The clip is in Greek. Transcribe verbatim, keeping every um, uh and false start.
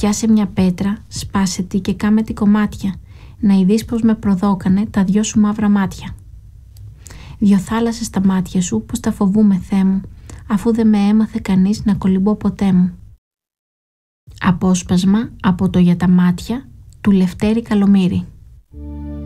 Πιάσε μια πέτρα, σπάσε τη και κάμε τη κομμάτια, να ειδείς πως με προδώκανε τα δυο σου μαύρα μάτια. Δυο θάλασσες στα μάτια σου, πως τα φοβούμαι Θεέ μου, αφού δεν με έμαθε κανείς να κολυμπώ ποτέ μου. Απόσπασμα από το «Για τα μάτια» του Λευτέρη Καλομήρη.